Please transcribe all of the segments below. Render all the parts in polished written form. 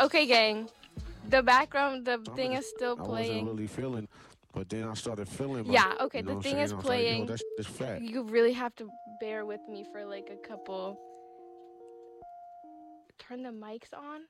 Okay, gang. The background, the Some of thing this is still I wasn't playing. really feeling, but then I started feeling my, Yeah, okay, you know the what I'm thing is saying? I was like, yo, playing. that's fat. You really have to bear with me for like a couple. Turn the mics on.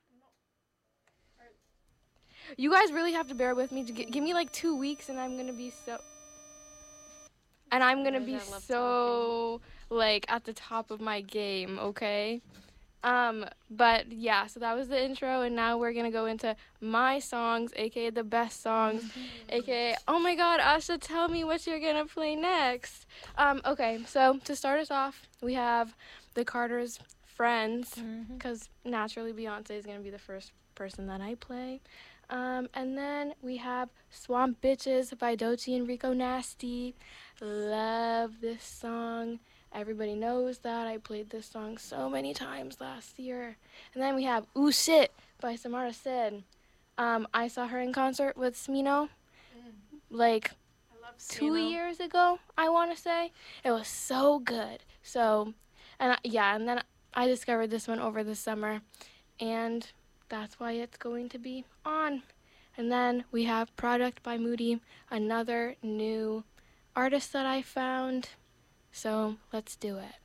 You guys really have to bear with me. Give me like 2 weeks, and I'm gonna be so. And I'm gonna be so like at the top of my game. Okay. But yeah, so that was the intro, and now we're gonna go into my songs, aka the best songs, aka oh my god, Asha, tell me what you're gonna play next. Okay, so to start us off, we have the Carters' Friends, because naturally Beyonce is gonna be the first person that I play. And then we have Swamp Bitches by Doechii and Rico Nasty. Love this song. Everybody knows that. I played this song so many times last year. And then we have Ooh Shit by Samara Sid. I saw her in concert with Smino like 2 years ago, I want to say. It was so good. So, and then I discovered this one over the summer, and that's why it's going to be on. And then we have Product by Moody, another new artist that I found. So let's do it.